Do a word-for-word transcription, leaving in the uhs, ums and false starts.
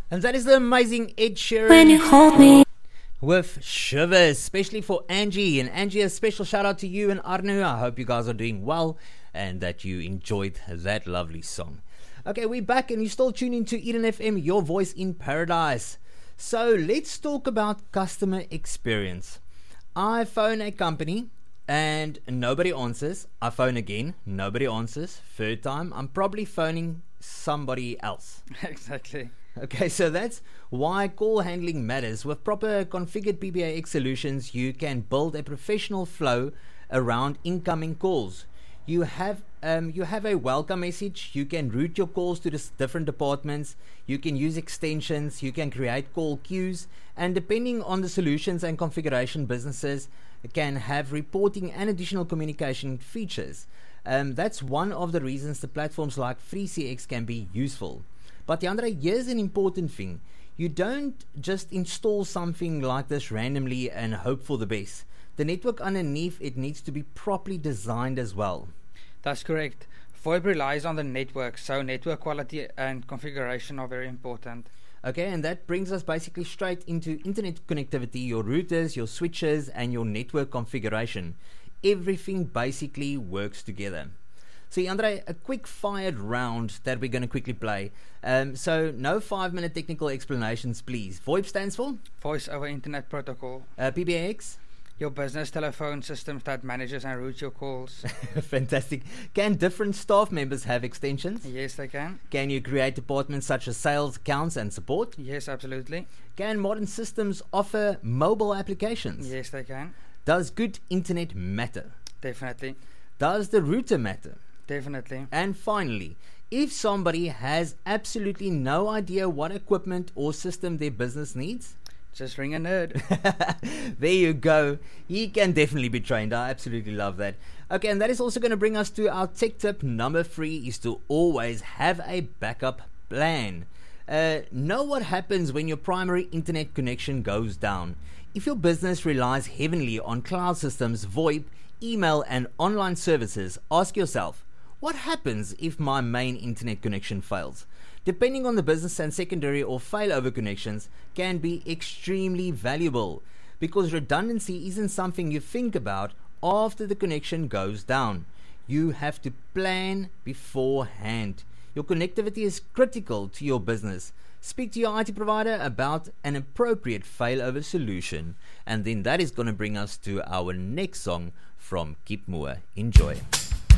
And that is the amazing Ed Sheeran When you hold me with Shivers, especially for Angie. And Angie, a special shout out to you and Arnu. I hope you guys are doing well and that you enjoyed that lovely song. Okay, we're back and you're still tuning to Eden F M, your voice in paradise. So let's talk about customer experience. I phone a company and nobody answers. I phone again, nobody answers. Third time, I'm probably phoning somebody else. Exactly. Okay, so that's why call handling matters. With proper configured P B A X solutions, you can build a professional flow around incoming calls. You have um, you have a welcome message. You can route your calls to the s- different departments. You can use extensions. You can create call queues. And depending on the solutions and configuration, businesses can have reporting and additional communication features. Um, that's one of the reasons the platforms like FreeCX can be useful. But Yandra, here's an important thing. You don't just install something like this randomly and hope for the best. The network underneath it needs to be properly designed as well. That's correct. VoIP relies on the network, so network quality and configuration are very important. Okay, and that brings us basically straight into internet connectivity, your routers, your switches, and your network configuration. Everything basically works together. So, Andre, a quick fired round that we're going to quickly play. Um, so, no five minute technical explanations, please. VoIP stands for? Voice over Internet Protocol. Uh, P B X? Your business telephone systems that manages and routes your calls. Fantastic. Can different staff members have extensions? Yes, they can. Can you create departments such as sales, accounts, and support? Yes, absolutely. Can modern systems offer mobile applications? Yes, they can. Does good internet matter? Definitely. Does the router matter? Definitely. And finally, if somebody has absolutely no idea what equipment or system their business needs, just ring a nerd. There you go. He can definitely be trained. I absolutely love that. Okay, and that is also going to bring us to our tech tip number three, is to always have a backup plan. Uh, know what happens when your primary internet connection goes down. If your business relies heavily on cloud systems, VoIP, email, and online services, ask yourself, what happens if my main internet connection fails? Depending on the business, and secondary or failover connections can be extremely valuable, because redundancy isn't something you think about after the connection goes down. You have to plan beforehand. Your connectivity is critical to your business. Speak to your I T provider about an appropriate failover solution. And then that is going to bring us to our next song from Kip Moore. Enjoy.